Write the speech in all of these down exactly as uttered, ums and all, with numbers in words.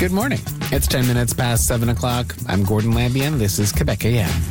Good morning. It's ten minutes past seven o'clock. I'm Gordon Lambian. This is Quebec A M.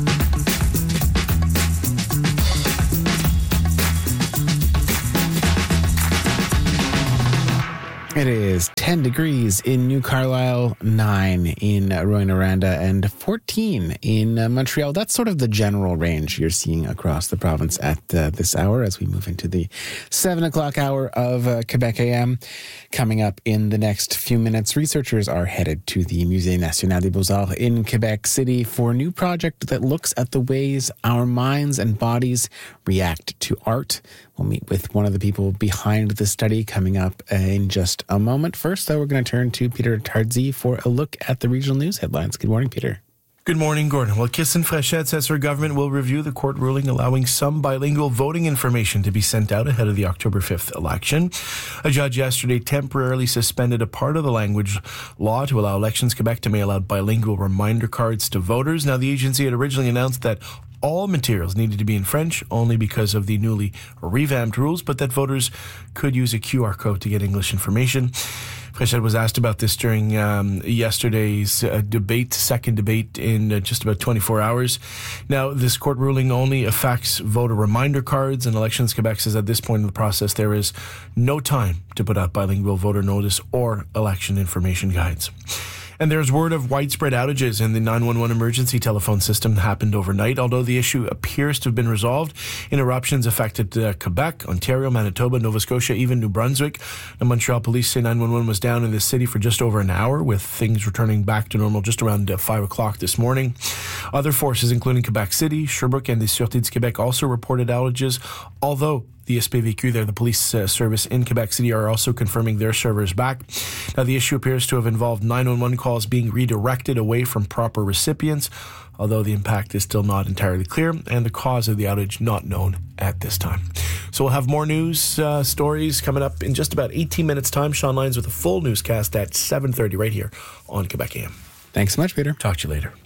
It is ten degrees in New Carlisle, nine in Rouyn-Noranda, and fourteen in uh, Montreal. That's sort of the general range you're seeing across the province at uh, this hour as we move into the seven o'clock hour of uh, Quebec A M. Coming up in the next few minutes, researchers are headed to the Musée National des Beaux-Arts in Quebec City for a new project that looks at the ways our minds and bodies react to art. We'll meet with one of the people behind the study coming up uh, in just a moment. First, though, we're going to turn to Peter Tardy for a look at the regional news headlines. Good morning, Peter. Good morning, Gordon. Well, Kissin Fréchette says her government will review the court ruling allowing some bilingual voting information to be sent out ahead of the October fifth election. A judge yesterday temporarily suspended a part of the language law to allow Elections Quebec to mail out bilingual reminder cards to voters. Now, the agency had originally announced that all materials needed to be in French only because of the newly revamped rules, but that voters could use a Q R code to get English information. Fréchette was asked about this during um, yesterday's uh, debate, second debate in uh, just about twenty-four hours. Now, this court ruling only affects voter reminder cards, and Elections Quebec says at this point in the process there is no time to put out bilingual voter notice or election information guides. And there's word of widespread outages in the nine one one emergency telephone system that happened overnight, although the issue appears to have been resolved. Interruptions affected uh, Quebec, Ontario, Manitoba, Nova Scotia, even New Brunswick. The Montreal police say nine one one was down in the city for just over an hour, with things returning back to normal just around uh, five o'clock this morning. Other forces, including Quebec City, Sherbrooke, and the Sûreté du Québec, also reported outages, although the S P V Q there, the police uh, service in Quebec City, are also confirming their servers back. Now, the issue appears to have involved nine one one calls being redirected away from proper recipients, although the impact is still not entirely clear, and the cause of the outage not known at this time. So we'll have more news uh, stories coming up in just about eighteen minutes' time. Sean Lyons with a full newscast at seven thirty right here on Quebec A M. Thanks so much, Peter. Talk to you later.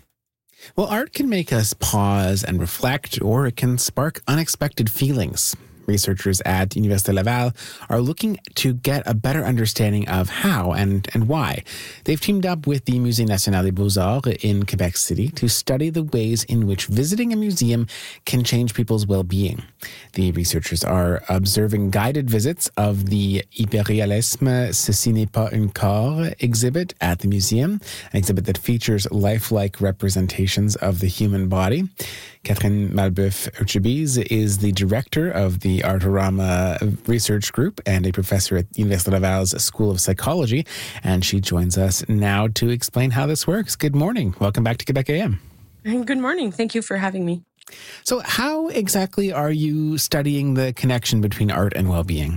Well, art can make us pause and reflect, or it can spark unexpected feelings. Researchers at Université Laval are looking to get a better understanding of how and, and why. They've teamed up with the Musée National des Beaux-Arts in Quebec City to study the ways in which visiting a museum can change people's well-being. The researchers are observing guided visits of the Hyperréalisme, Ceci n'est pas un corps exhibit at the museum, an exhibit that features lifelike representations of the human body. Catherine Malbeuf-Urchebise is the director of the Artorama Research Group and a professor at Université Laval's School of Psychology, and she joins us now to explain how this works. Good morning. Welcome back to Quebec A M. Good morning. Thank you for having me. So how exactly are you studying the connection between art and well-being?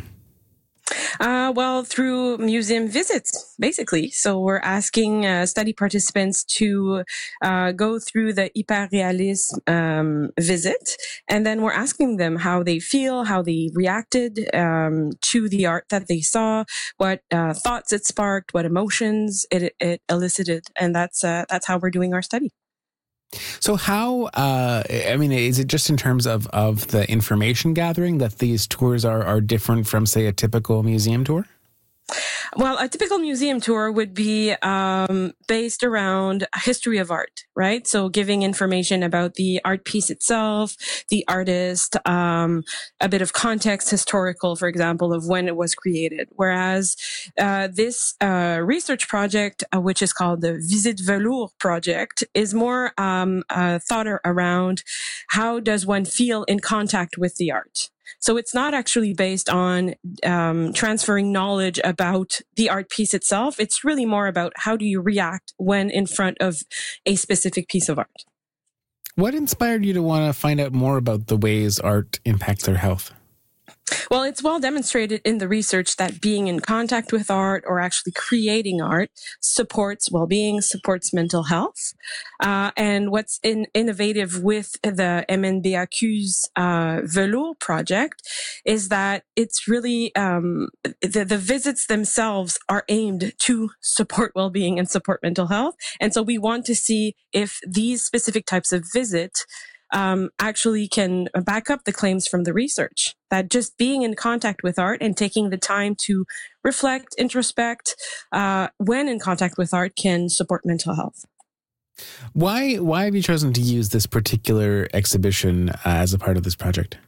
Uh, well, through museum visits, basically. So we're asking uh, study participants to uh, go through the hyperréalisme um, visit, and then we're asking them how they feel, how they reacted um, to the art that they saw, what uh, thoughts it sparked, what emotions it, it elicited, and that's uh, that's how we're doing our study. So how, uh, I mean, is it just in terms of, of the information gathering that these tours are, are different from, say, a typical museum tour? Well, a typical museum tour would be um, based around a history of art, right? So giving information about the art piece itself, the artist, um, a bit of context, historical, for example, of when it was created. Whereas uh, this uh, research project, uh, which is called the Visite Velours project, is more um, uh, thought around how does one feel in contact with the art. So it's not actually based on um, transferring knowledge about the art piece itself. It's really more about how do you react when in front of a specific piece of art. What inspired you to want to find out more about the ways art impacts our health? Well, it's well demonstrated in the research that being in contact with art or actually creating art supports well-being, supports mental health. Uh, and what's in, innovative with the M N B A Q's uh, Velours project is that it's really um, the, the visits themselves are aimed to support well-being and support mental health. And so we want to see if these specific types of visits um, actually can back up the claims from the research. That just being in contact with art and taking the time to reflect, introspect, uh, when in contact with art can support mental health. Why why have you chosen to use this particular exhibition uh, as a part of this project?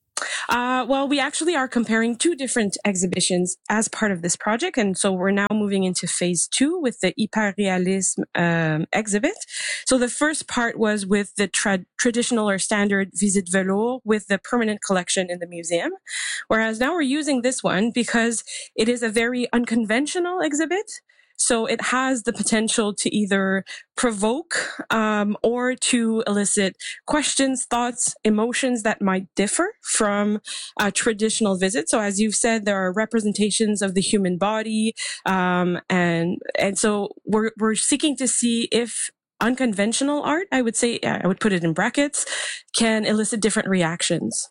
Uh, well, we actually are comparing two different exhibitions as part of this project. And so we're now moving into phase two with the hyperrealisme um, exhibit. So the first part was with the tra- traditional or standard visite velours with the permanent collection in the museum. Whereas now we're using this one because it is a very unconventional exhibit. So it has the potential to either provoke um, or to elicit questions, thoughts, emotions that might differ from a traditional visit. So as you've said, there are representations of the human body, um, and and so we're we're seeking to see if unconventional art, I would say, I would put it in brackets, can elicit different reactions.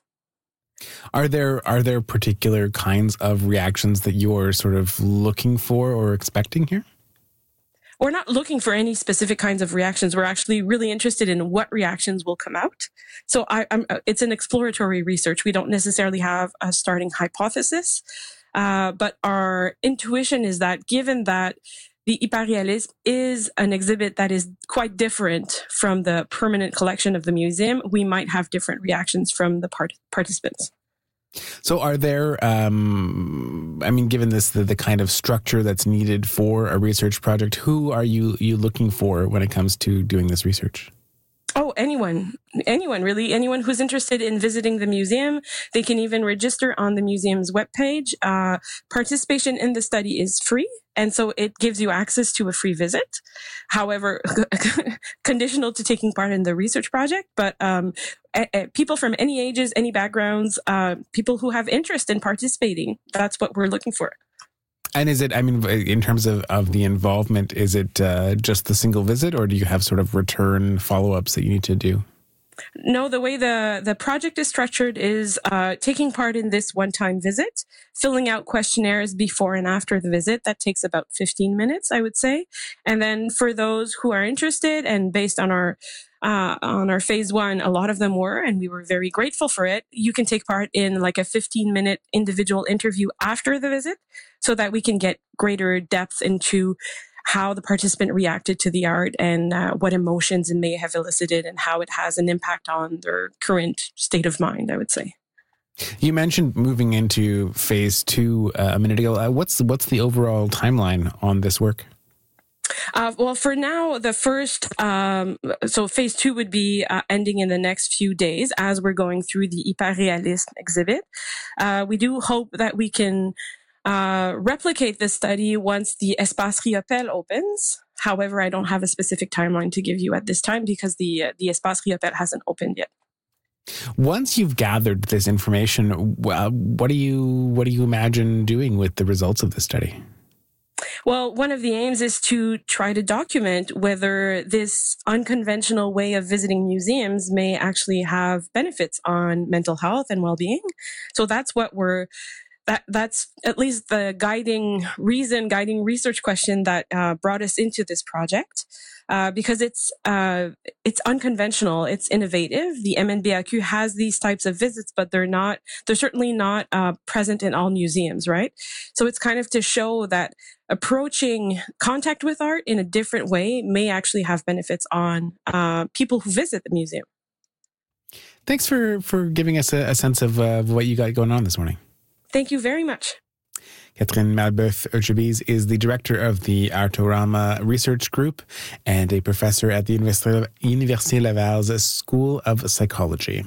Are there are there particular kinds of reactions that you're sort of looking for or expecting here? We're not looking for any specific kinds of reactions. We're actually really interested in what reactions will come out. So I, I'm, it's an exploratory research. We don't necessarily have a starting hypothesis, uh, but our intuition is that given that the hyperrealisme is an exhibit that is quite different from the permanent collection of the museum, we might have different reactions from the part- participants. So are there, um, I mean, given this, the, the kind of structure that's needed for a research project, who are you, you looking for when it comes to doing this research? Oh, anyone, anyone, really, anyone who's interested in visiting the museum. They can even register on the museum's webpage. Uh, participation in the study is free, and so it gives you access to a free visit. However, conditional to taking part in the research project. But um, a- a- people from any ages, any backgrounds, uh, people who have interest in participating, that's what we're looking for. And is it, I mean, in terms of, of the involvement, is it uh, just the single visit, or do you have sort of return follow-ups that you need to do? No, the way the, the project is structured is uh, taking part in this one-time visit, filling out questionnaires before and after the visit. That takes about fifteen minutes, I would say. And then for those who are interested, and based on our uh, on our phase one, a lot of them were, and we were very grateful for it. You can take part in like a fifteen-minute individual interview after the visit so that we can get greater depth into how the participant reacted to the art and uh, what emotions it may have elicited and how it has an impact on their current state of mind, I would say. You mentioned moving into phase two uh, a minute ago. Uh, what's what's the overall timeline on this work? Uh, well, for now, the first, um, so phase two would be uh, ending in the next few days as we're going through the hyperrealisme exhibit. Uh, we do hope that we can Uh, replicate this study once the Espace Riopelle opens. However, I don't have a specific timeline to give you at this time because the uh, the Espace Riopelle hasn't opened yet. Once you've gathered this information, uh, what do you what do you imagine doing with the results of this study? Well, one of the aims is to try to document whether this unconventional way of visiting museums may actually have benefits on mental health and well-being. So that's what we're That that's at least the guiding reason, guiding research question that uh, brought us into this project, uh, because it's uh, it's unconventional, it's innovative. The M N B A Q has these types of visits, but they're not they're certainly not uh, present in all museums, right? So it's kind of to show that approaching contact with art in a different way may actually have benefits on uh, people who visit the museum. Thanks for for giving us a, a sense of uh, what you got going on this morning. Thank you very much. Catherine Malbeuf-Urgibes is the director of the Artorama Research Group and a professor at the Université Laval's School of Psychology.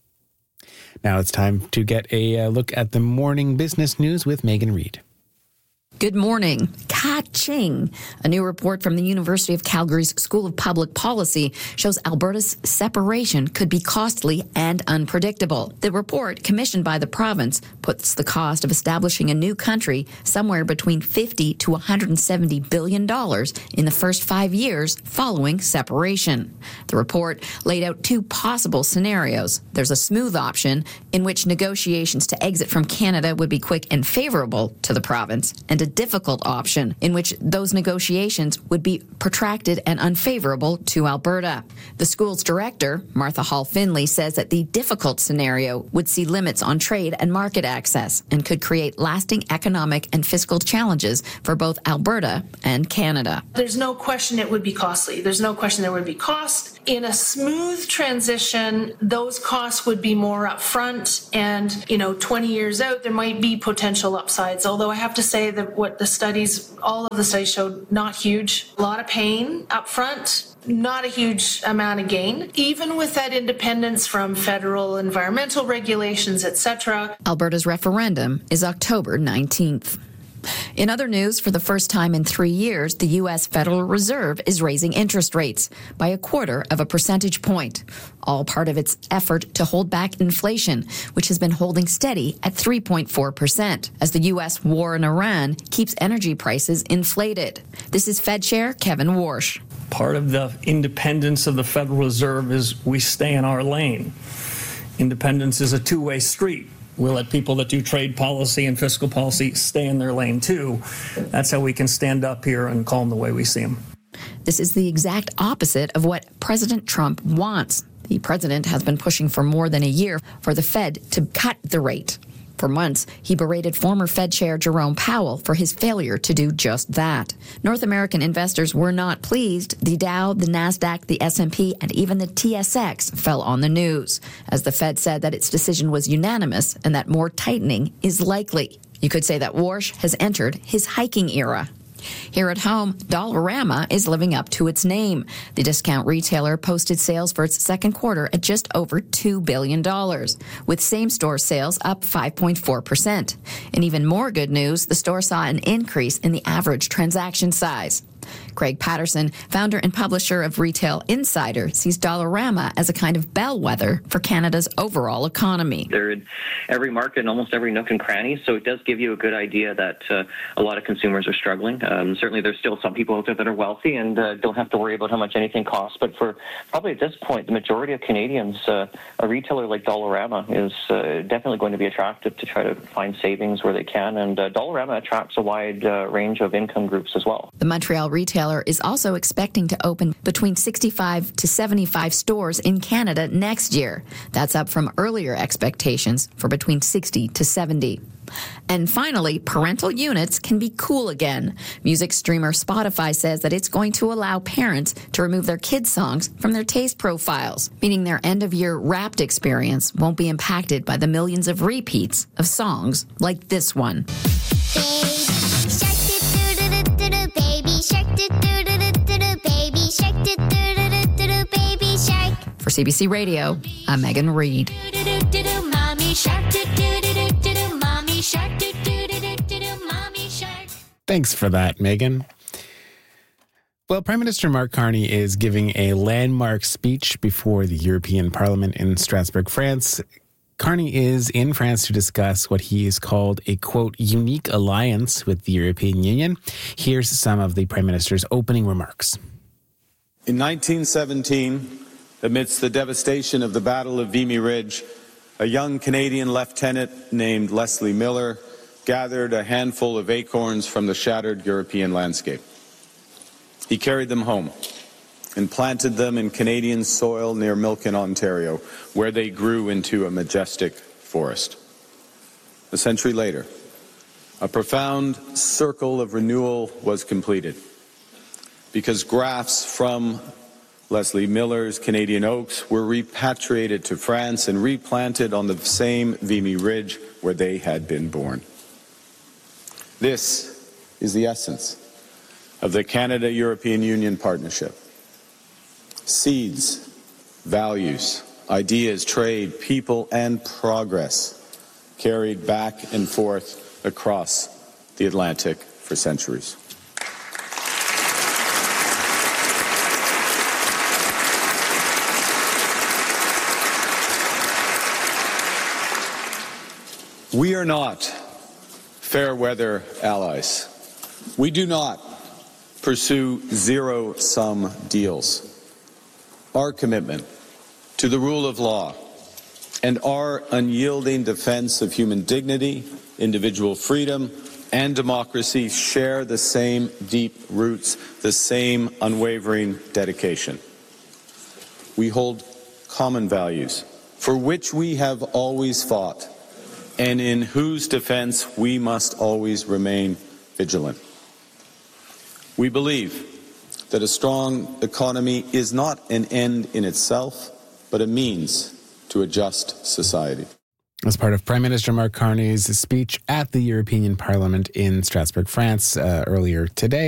Now it's time to get a look at the morning business news with Megan Reid. Good morning. Ka-ching. A new report from the University of Calgary's School of Public Policy shows Alberta's separation could be costly and unpredictable. The report, commissioned by the province, puts the cost of establishing a new country somewhere between fifty to one hundred seventy billion dollars in the first five years following separation. The report laid out two possible scenarios. There's a smooth option in which negotiations to exit from Canada would be quick and favorable to the province, and a difficult option, in which those negotiations would be protracted and unfavorable to Alberta. The school's director, Martha Hall Finley, says that the difficult scenario would see limits on trade and market access and could create lasting economic and fiscal challenges for both Alberta and Canada. There's no question it would be costly. There's no question there would be cost. In a smooth transition, those costs would be more upfront, and, you know, twenty years out, there might be potential upsides. Although I have to say that what the studies, all of the studies showed, not huge. A lot of pain upfront, not a huge amount of gain. Even with that independence from federal environmental regulations, et cetera. Alberta's referendum is October nineteenth. In other news, for the first time in three years, the U S Federal Reserve is raising interest rates by a quarter of a percentage point, all part of its effort to hold back inflation, which has been holding steady at three point four percent, as the U S war in Iran keeps energy prices inflated. This is Fed Chair Kevin Warsh. Part of the independence of the Federal Reserve is we stay in our lane. Independence is a two-way street. We'll let people that do trade policy and fiscal policy stay in their lane, too. That's how we can stand up here and call them the way we see them. This is the exact opposite of what President Trump wants. The president has been pushing for more than a year for the Fed to cut the rate. For months, he berated former Fed Chair Jerome Powell for his failure to do just that. North American investors were not pleased. The Dow, the NASDAQ, the S and P, and even the T S X fell on the news, as the Fed said that its decision was unanimous and that more tightening is likely. You could say that Warsh has entered his hiking era. Here at home, Dollarama is living up to its name. The discount retailer posted sales for its second quarter at just over two billion dollars, with same-store sales up five point four percent. And even more good news, the store saw an increase in the average transaction size. Craig Patterson, founder and publisher of Retail Insider, sees Dollarama as a kind of bellwether for Canada's overall economy. They're in every market and almost every nook and cranny, so it does give you a good idea that uh, a lot of consumers are struggling. Um, certainly there's still some people out there that are wealthy and uh, don't have to worry about how much anything costs, but for probably at this point, the majority of Canadians, uh, a retailer like Dollarama is uh, definitely going to be attractive to try to find savings where they can, and uh, Dollarama attracts a wide uh, range of income groups as well. The Montreal retailer is also expecting to open between sixty-five to seventy-five stores in Canada next year. That's up from earlier expectations for between sixty to seventy. And finally, parental units can be cool again. Music streamer Spotify says that it's going to allow parents to remove their kids' songs from their taste profiles, meaning their end-of-year Wrapped experience won't be impacted by the millions of repeats of songs like this one. For C B C Radio, I'm Megan Reid. Thanks for that, Megan. Well, Prime Minister Mark Carney is giving a landmark speech before the European Parliament in Strasbourg, France. Carney is in France to discuss what he has called a, quote, unique alliance with the European Union. Here's some of the Prime Minister's opening remarks. In nineteen seventeen, amidst the devastation of the Battle of Vimy Ridge, a young Canadian lieutenant named Leslie Miller gathered a handful of acorns from the shattered European landscape. He carried them home and planted them in Canadian soil near Milken, Ontario, where they grew into a majestic forest. A century later, a profound circle of renewal was completed, because grafts from Leslie Miller's Canadian oaks were repatriated to France and replanted on the same Vimy Ridge where they had been born. This is the essence of the Canada-European Union partnership. Seeds, values, ideas, trade, people, and progress carried back and forth across the Atlantic for centuries. We are not fair weather allies. We do not pursue zero-sum deals. Our commitment to the rule of law and our unyielding defense of human dignity, individual freedom, and democracy share the same deep roots, the same unwavering dedication. We hold common values for which we have always fought and in whose defense we must always remain vigilant. We believe that a strong economy is not an end in itself, but a means to a just society. As part of Prime Minister Mark Carney's speech at the European Parliament in Strasbourg, France, uh, earlier today,